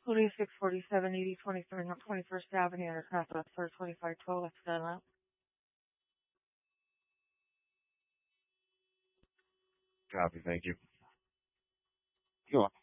Police 647 80 21st Avenue, aircraft officer 2512, that's done. Copy, thank you. Sure.